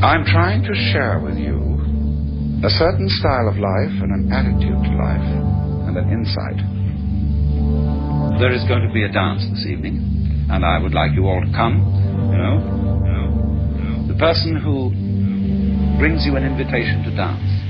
I'm trying to share with you a certain style of life and an attitude to life and an insight. There is going to be a dance this evening, and I would like you all to come, you know. The person who brings you an invitation to dance